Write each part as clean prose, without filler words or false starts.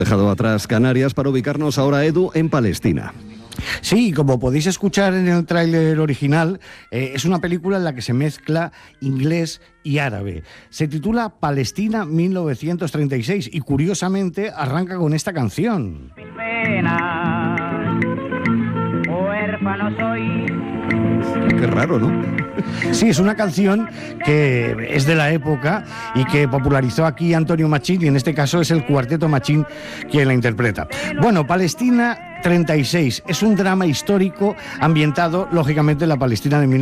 Dejado atrás Canarias para ubicarnos ahora, Edu, en Palestina. Sí, como podéis escuchar en el tráiler original, es una película en la que se mezcla inglés y árabe. Se titula Palestina 1936 y curiosamente arranca con esta canción. Huérfano soy. Qué raro, ¿no? Sí, es una canción que es de la época y que popularizó aquí Antonio Machín, y en este caso es el Cuarteto Machín quien la interpreta. Bueno, Palestina 36 es un drama histórico ambientado, lógicamente, en la Palestina de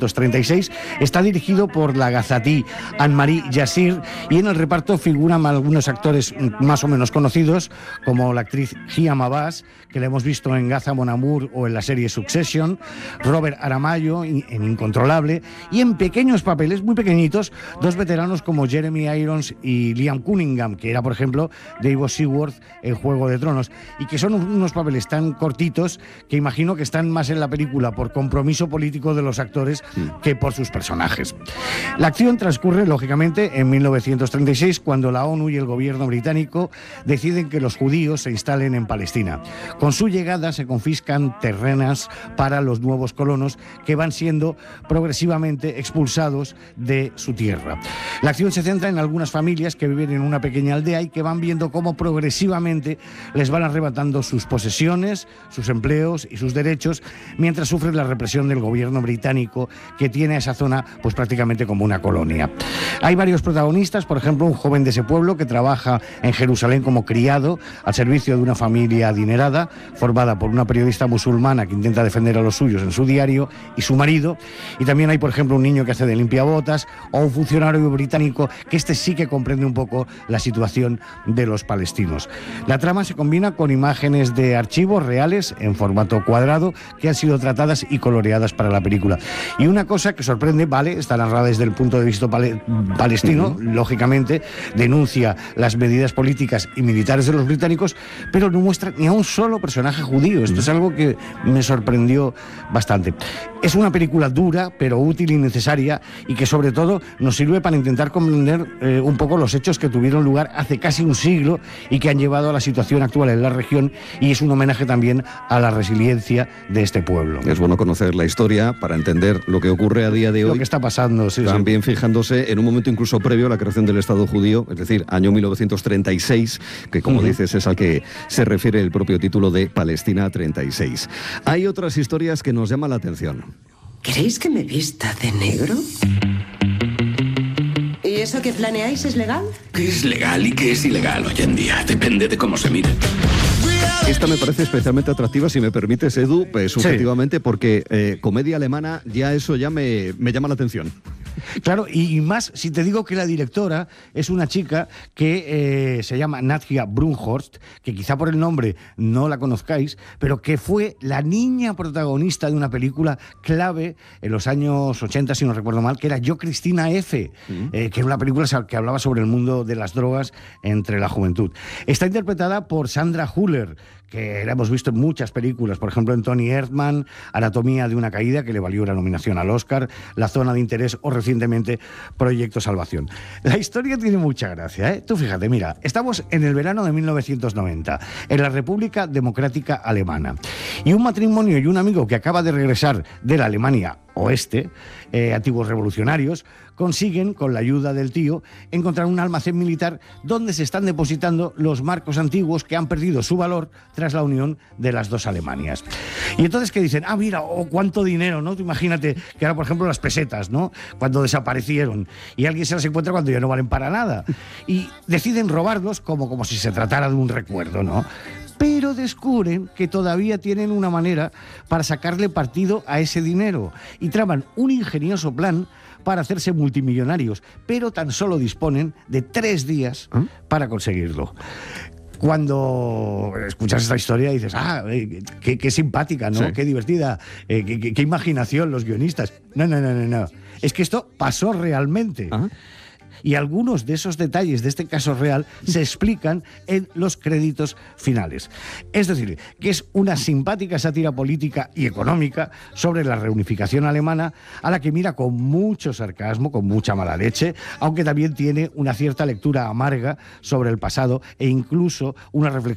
1936. Está dirigido por la gazatí Anne-Marie Yassir y en el reparto figuran algunos actores más o menos conocidos, como la actriz Hiam Abbas, que la hemos visto en Gaza Mon Amour o en la serie Succession, Robert Aramayo en Incontrolable, y en pequeños papeles, muy pequeñitos, dos veteranos como Jeremy Irons y Liam Cunningham, que era, por ejemplo, David Seaworth en Juego de Tronos, y que son unos papeles tan cortitos que imagino que están más en la película por compromiso político de los actores que por sus personajes. La acción transcurre, lógicamente, en 1936, cuando la ONU y el gobierno británico deciden que los judíos se instalen en Palestina. Con su llegada se confiscan terrenos para los nuevos colonos que van siendo progresivamente expulsados de su tierra. La acción se centra en algunas familias que viven en una pequeña aldea y que van viendo cómo progresivamente les van arrebatando sus posesiones, sus empleos y sus derechos, mientras sufren la represión del gobierno británico, que tiene a esa zona pues prácticamente como una colonia. Hay varios protagonistas, por ejemplo, un joven de ese pueblo que trabaja en Jerusalén como criado al servicio de una familia adinerada, formada por una periodista musulmana que intenta defender a los suyos en su diario, y su marido. Y también hay, por ejemplo, un niño que hace de limpiabotas, o un funcionario británico que sí que comprende un poco la situación de los palestinos. La trama se combina con imágenes de archivos reales en formato cuadrado que han sido tratadas y coloreadas para la película. Y una cosa que sorprende, vale, está narrada desde el punto de vista palestino, lógicamente, denuncia las medidas políticas y militares de los británicos, pero no muestra ni a un solo personaje judío. Esto es algo que me sorprendió bastante. Es una película dura, pero útil y necesaria, y que sobre todo nos sirve para intentar comprender un poco los hechos que tuvieron lugar hace casi un siglo y que han llevado a la situación actual en la región, y es un homenaje también a la resiliencia de este pueblo. Es bueno conocer la historia para entender lo que ocurre a día de hoy. Lo que está pasando, sí. También fijándose en un momento incluso previo a la creación del Estado judío, es decir, año 1936, que como dices es al que se refiere el propio título de Palestina 36. Hay otras historias que nos llaman la atención. ¿Queréis que me vista de negro? ¿Y eso que planeáis es legal? ¿Qué es legal y qué es ilegal hoy en día? Depende de cómo se mire. Esta me parece especialmente atractiva, si me permites, Edu, subjetivamente, sí, porque comedia alemana, ya eso ya me llama la atención. Claro, y más si te digo que la directora es una chica que se llama Nadja Brunhorst, que quizá por el nombre no la conozcáis, pero que fue la niña protagonista de una película clave en los años 80, si no recuerdo mal, que era Yo, Cristina F., que era una película que hablaba sobre el mundo de las drogas entre la juventud. Está interpretada por Sandra Hüller, que la hemos visto en muchas películas, por ejemplo en Tony Erdmann, Anatomía de una caída, que le valió la nominación al Oscar, La zona de interés o recientemente Proyecto Salvación. La historia tiene mucha gracia, ¿eh? Tú fíjate, mira, estamos en el verano de 1990, en la República Democrática Alemana, y un matrimonio y un amigo que acaba de regresar de la Alemania oeste, antiguos revolucionarios, consiguen, con la ayuda del tío, encontrar un almacén militar donde se están depositando los marcos antiguos que han perdido su valor tras la unión de las dos Alemanias. Y entonces que dicen, mira, cuánto dinero, ¿no? Tú imagínate que ahora, por ejemplo, las pesetas, ¿no? Cuando desaparecieron y alguien se las encuentra cuando ya no valen para nada. Y deciden robarlos como si se tratara de un recuerdo, ¿no? Pero descubren que todavía tienen una manera para sacarle partido a ese dinero y traman un ingenioso plan para hacerse multimillonarios, pero tan solo disponen de 3 días para conseguirlo. Cuando escuchas esta historia dices, qué simpática, ¿no? Sí. Qué divertida, qué imaginación los guionistas. No. Es que esto pasó realmente. Y algunos de esos detalles de este caso real se explican en los créditos finales. Es decir, que es una simpática sátira política y económica sobre la reunificación alemana, a la que mira con mucho sarcasmo, con mucha mala leche, aunque también tiene una cierta lectura amarga sobre el pasado e incluso una reflexión